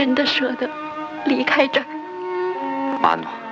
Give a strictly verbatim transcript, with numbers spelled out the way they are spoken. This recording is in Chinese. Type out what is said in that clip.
真的舍得离开这儿。 玛诺。